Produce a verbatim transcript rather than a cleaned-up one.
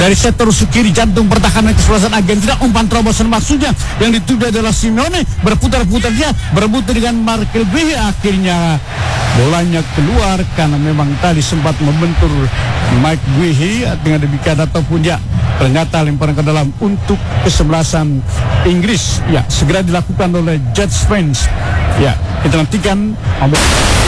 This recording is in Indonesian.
Dari set terus ke kiri, jantung pertahanan kesebelasan Argentina, umpan terobosan maksudnya yang dituju adalah Simeone, berputar-putar dia berebut dengan Markel B, akhirnya bolanya keluar karena memang tadi sempat membentur Mike Guehi. Dengan demikian ataupun ya ternyata lemparan ke dalam untuk kesebelasan Inggris ya segera dilakukan oleh Jets fans. Ya kita nantikan.